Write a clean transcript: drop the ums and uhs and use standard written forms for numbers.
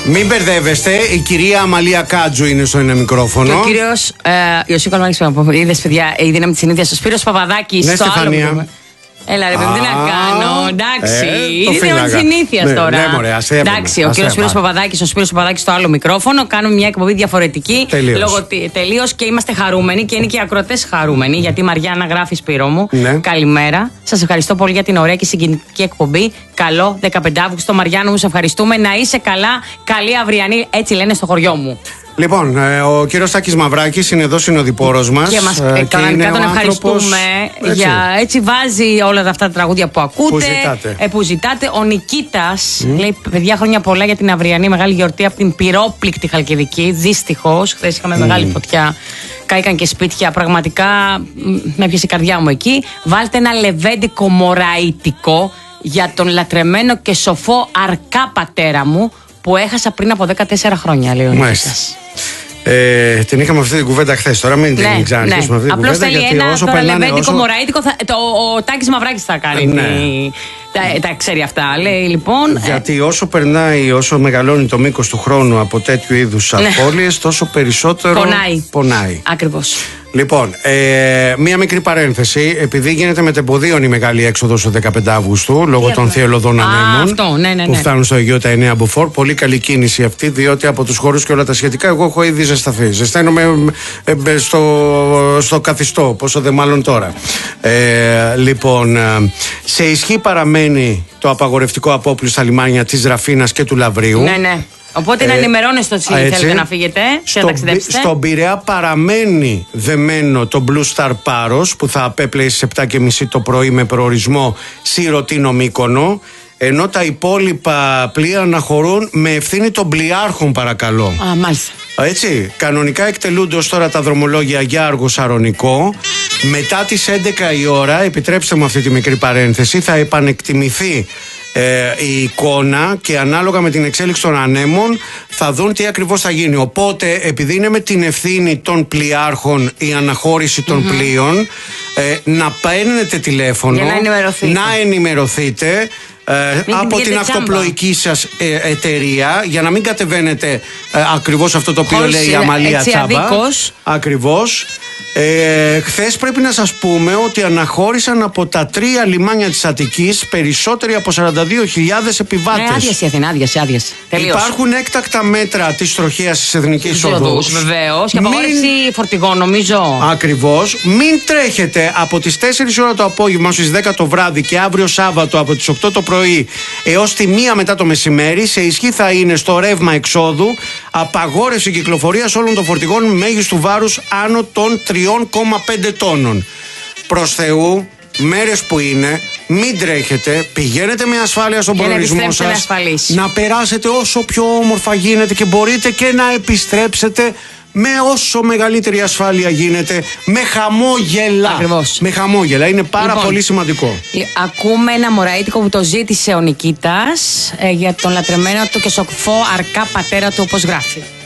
Μην μπερδεύεστε, η κυρία Αμαλία Κάτζου είναι στο ένα μικρόφωνο. Και ο κύριος Ιωσή Καλμάκης, είδες παιδιά, η δύναμη της συνήθειας. Ο Σπύρος Παπαδάκης στο άλλο μικρόφωνο. Έλα ρε παιδί, τι να κάνω, εντάξει. Είναι δύναμη της συνήθειας τώρα. Ναι, μωρέ, εντάξει, ο κύριος Σπύρος Παπαδάκης στο άλλο μικρόφωνο. Κάνουμε μια εκπομπή διαφορετική. Τελείως και είμαστε χαρούμενοι και είναι και οι ακροατές χαρούμενοι. Γιατί η Μαριάννα γράφει, Σπύρο μου. Ναι. Καλημέρα. Σας ευχαριστώ πολύ για την ωραία και συγκινητική εκπομπή. Καλό 15 Αύγουστο, Μαριάννα μου, σε ευχαριστούμε. Να είσαι καλά, καλή αυριανή, έτσι λένε στο χωριό μου. Λοιπόν, ο κύριος Τάκης Μαυράκης είναι εδώ συνοδοιπόρος μας. Και μας κανονικά τον ευχαριστούμε. Για έτσι βάζει όλα αυτά τα τραγούδια που ακούτε. Που ζητάτε. Ο Νικήτας λέει: παιδιά, χρόνια πολλά για την αυριανή μεγάλη γιορτή από την πυρόπληκτη Χαλκιδική. Δυστυχώς, χθες είχαμε μεγάλη φωτιά. Κάηκαν και σπίτια. Πραγματικά με έπιασε η καρδιά μου εκεί. Βάλτε ένα λεβέντικο μωραΐτικο για τον λατρεμένο και σοφό αρκά πατέρα μου, που έχασα πριν από 14 χρόνια, λέει ο Νίκητας. Την είχαμε αυτή την κουβέντα χθες. Τώρα μην την ξαναρχίσουμε αυτή την κουβέντα. Απλώς θέλει ένα λεβέντικο μωραΐτικο. Ο Τάκης Μαυράκης θα κάνει. Τα ξέρει αυτά, λέει λοιπόν. Γιατί όσο περνάει, όσο μεγαλώνει το μήκος του χρόνου από τέτοιου είδους απώλειες, τόσο περισσότερο πονάει. Ακριβώς. Λοιπόν, μία μικρή παρένθεση. Επειδή γίνεται μετεμποδίων η μεγάλη έξοδος του 15 Αυγούστου λόγω των θυελλωδών ανέμων που φτάνουν στο Αιγαίο τα 9 μποφόρ. Πολύ καλή κίνηση αυτή, διότι από τους χώρους και όλα τα σχετικά εγώ έχω ήδη ζεσταθεί. Ζεσταίνομαι στο καθιστό, πόσο δε μάλλον τώρα. Λοιπόν, σε ισχύ παραμένει το απαγορευτικό απόπλου στα λιμάνια της Ραφίνας και του Λαβρίου. Ναι. Οπότε να ενημερώνεστε ότι θέλετε να φύγετε και να ταξιδέψετε. Στον Πειραιά παραμένει δεμένο το Blue Star Πάρος που θα απέπλεει στις 7.30 το πρωί με προορισμό Σιρωτίνο Μύκονο, ενώ τα υπόλοιπα πλοία αναχωρούν με ευθύνη των πλοιάρχων, παρακαλώ. Μάλιστα. Έτσι, κανονικά εκτελούνται ως τώρα τα δρομολόγια για Άργο Σαρονικό. Μετά τις 11 η ώρα, επιτρέψτε μου αυτή τη μικρή παρένθεση, θα επανεκτιμηθεί η εικόνα και ανάλογα με την εξέλιξη των ανέμων θα δουν τι ακριβώς θα γίνει. Οπότε, επειδή είναι με την ευθύνη των πλοιάρχων η αναχώρηση των πλοίων, να παίρνετε τηλέφωνο, να ενημερωθείτε από την αυτοπλοϊκή σας εταιρεία, για να μην κατεβαίνετε ακριβώς αυτό το οποίο λέει η Αμαλία Τσάμπα. Ακριβώς. Χθες πρέπει να σας πούμε ότι αναχώρησαν από τα 3 λιμάνια της Αττικής περισσότεροι από 42.000 επιβάτες. Άδειασε η Αθηνά, άδειασε. Υπάρχουν έκτακτα μέτρα της τροχέας της Εθνικής Οδούς. Βεβαίως. Και απαγόρευση φορτηγών, νομίζω. Ακριβώς. Μην τρέχετε από τις 4 ώρα το απόγευμα στις 10 το βράδυ και αύριο Σάββατο από τις 8 το πρωί έως τη 1 μετά το μεσημέρι. Σε ισχύ θα είναι στο ρεύμα εξόδου απαγόρευση κυκλοφορίας όλων των φορτηγών μέγιστου βάρους άνω των 3,5 τόνων. Προς Θεού, μέρες που είναι, μην τρέχετε, πηγαίνετε με ασφάλεια στον προορισμό σας, να περάσετε όσο πιο όμορφα γίνεται και μπορείτε και να επιστρέψετε με όσο μεγαλύτερη ασφάλεια γίνεται, με χαμόγελα. Ακριβώς. Με χαμόγελα, είναι πάρα πολύ σημαντικό. Ακούμε ένα μωραΐτικο που το ζήτησε ο Νικήτας για τον λατρεμένο του και σοφό αρκά πατέρα του, όπως γράφει.